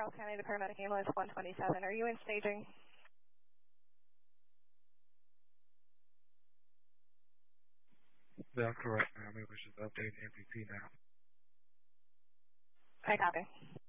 South County, the paramedic ambulance 127. Are you in staging? That's correct, ma'am. We should update MVP now. I copy.